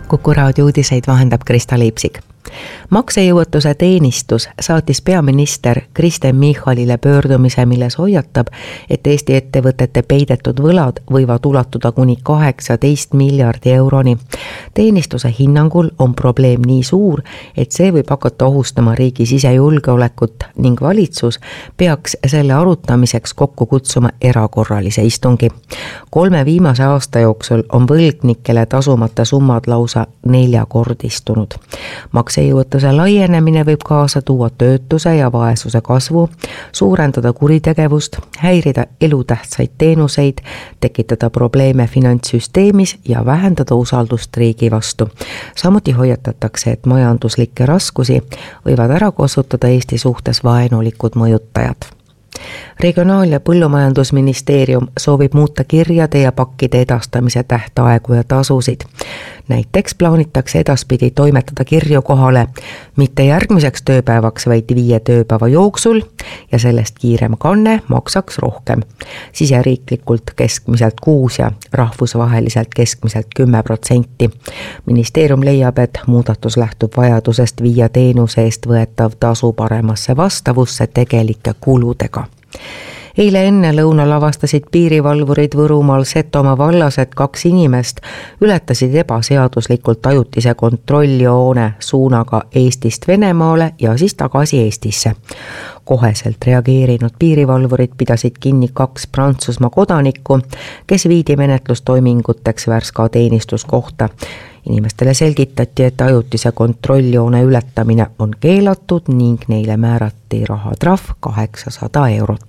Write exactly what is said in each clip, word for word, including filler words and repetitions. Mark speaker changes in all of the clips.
Speaker 1: Kuku raadio uudiseid vahendab Krista Leipsik. Maksejõuetuse teenistus saatis peaminister Kristen Michalile pöördumise, milles hoiatab, et Eesti ettevõtete peidetud võlad võivad ulatuda kuni kaheksateist miljardi euroni. Teenistuse hinnangul on probleem nii suur, et see võib hakata ohustama riigi sisejulgeolekut ning valitsus peaks selle arutamiseks kokku kutsuma erakorralise istungi. Kolme viimase aasta jooksul on võlgnikele tasumata summad lausa neljakordistunud. Maksejõuetuse laienemine võib kaasa tuua töötuse ja vaesuse kasvu, suurendada kuritegevust, häirida elutähtsaid teenuseid, tekitada probleeme finantssüsteemis ja vähendada usaldust riigi vastu. Samuti hoiatatakse, et majanduslikke raskusi võivad ära kasutada Eesti suhtes vaenulikud mõjutajad. Regionaal- ja Põllumajandusministeerium soovib muuta kirjade ja pakkide edastamise tähtaegu ja tasusid. Näiteks plaanitakse edaspidi toimetada kirju kohale mitte järgmiseks tööpäevaks, vaid viie tööpäeva jooksul ja sellest kiirem kanne maksaks rohkem. Siseriiklikult keskmiselt kuus ja rahvusvaheliselt keskmiselt kümme protsenti. Ministeerium leiab, et muudatus lähtub vajadusest viia teenuse eest võetav tasu paremasse vastavusse tegelike kuludega. Eile enne lõuna lavastasid piirivalvurid Võrumaal Setomaa vallas, et kaks inimest ületasid ebaseaduslikult ajutise kontrolljoone suunaga Eestist Venemaale ja siis tagasi Eestisse. Koheselt reageerinud piirivalvurid pidasid kinni kaks Prantsusmaa kodanikku, kes viidi menetlustoiminguteks Värska teenistuskohta. Inimestele selgitati, et ajutise kontrolljoone ületamine on keelatud ning neile määrati rahatrahv kaheksasada eurot.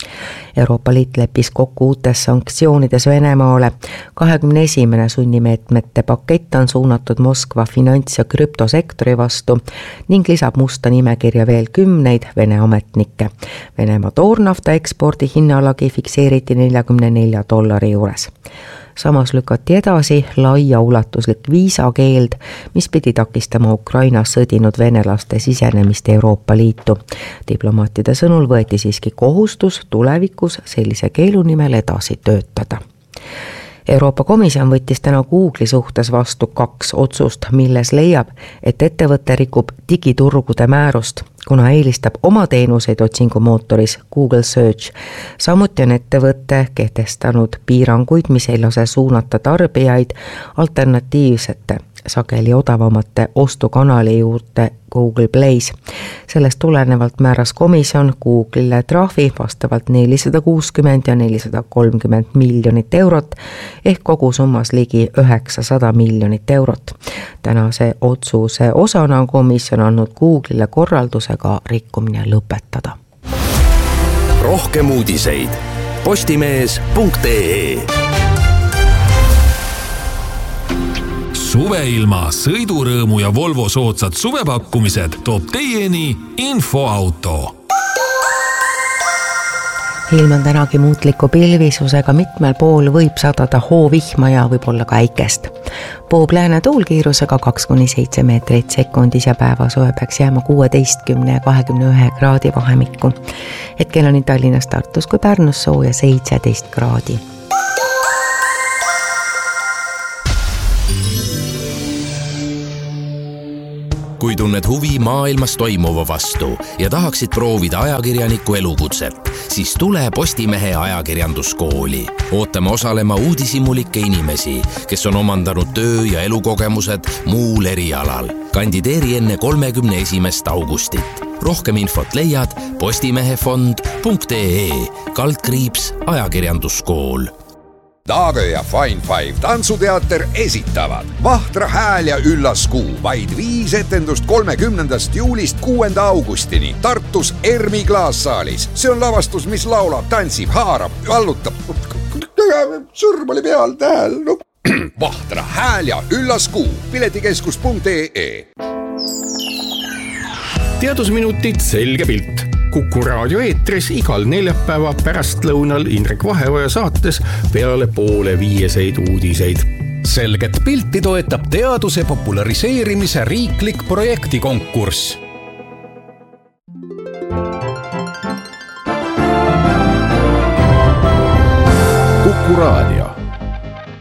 Speaker 1: Euroopa Liit leppis kokku uutes sanktsioonides Venemaale. kahekümne esimene sunnimeetmete pakett on suunatud Moskva finants- ja krüptosektori vastu ning lisab musta nimekirja veel kümneid Vene ametnikke. Venemaa toornafta ekspordi hinnalagi fikseeriti neljakümne nelja dollari juures. Samas lükati edasi laiaulatuslik viisakeeld, mis pidi takistama Ukrainas sõdinud venelaste sisenemist Euroopa Liitu. Diplomaatide sõnul võeti siiski kohustus tulevikus sellise keelu nimel edasi töötada. Euroopa Komisjon võttis täna Google'i suhtes vastu kaks otsust, milles leiab, et ettevõte rikub digiturgude määrust, kuna eelistab oma teenuseid otsingumootoris Google Search. Samuti on ettevõte kehtestanud piiranguid, mis ei lase suunata tarbijaid alternatiivsete, sageli odavamate ostukanali juurde Google Plays. Sellest tulenevalt määras komisjon Google'ile trahvi vastavalt nelisada kuuskümmend ja nelisada kolmkümmend miljonit eurot ehk kogu summas ligi üheksasada miljonit eurot. Tänase otsuse osana on komisjon andnud Google'ile korraldusega rikkumine lõpetada.
Speaker 2: Rohkem uudiseid postimees punkt ee. Suveilma, sõidurõõmu ja Volvo soodsad suvepakkumised toob teieni Infoauto.
Speaker 1: Ilm on tänagi muutliku pilvisusega, mitmel pool võib sadada hoovihma ja võib-olla ka äikest. Poob lääne tuulkiirusega kaks kuni seitse meetrit sekundis ja päevasoe peaks jääma kuueteistkümne ja kahekümne ühe kraadi vahemikku. Hetkel on nii Tallinnas, Tartus kui Pärnus sooja seitseteist kraadi.
Speaker 2: Kui tunned huvi maailmas toimuva vastu ja tahaksid proovida ajakirjaniku elukutset, siis tule Postimehe ajakirjanduskooli. Ootame osalema uudishimulikke inimesi, kes on omandanud töö- ja elukogemused muul erialal. Kandideeri enne kolmekümne esimest augustit. Rohkem infot leiad postimehefond punkt ee kaldkriips ajakirjanduskool.
Speaker 3: Daage ja Fine Five tantsuteater esitavad Vahtra hääl ja üllas kuu. Vaid viis etendust kolmekümnendast juulist kuuenda augustini Tartus Ermi klaassaalis. See on lavastus, mis laulab, tantsib, haarab, allutab. Sõrm oli peal tähel. No. Vahtra hääl ja üllas kuu. Piletikeskus punkt ee.
Speaker 4: Teadusminutid selge pilt. Kuku raadio eetris igal neljapäeva pärastlõunal Indrek Vaheoja saates peale poole viieseid uudiseid.
Speaker 5: Selget pilti toetab teaduse populariseerimise riiklik projektikonkurss. Kuku raadio.